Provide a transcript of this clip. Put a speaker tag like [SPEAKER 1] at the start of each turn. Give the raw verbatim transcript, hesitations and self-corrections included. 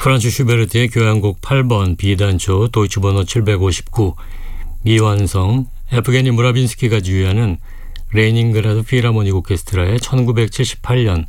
[SPEAKER 1] 프란츠 슈베르트의 교향곡 팔 번 B단조 도이치번호 칠백오십구, 미완성 에프게니 무라빈스키가 지휘하는 레닌그라드 필하모닉 오케스트라의 천구백칠십팔 년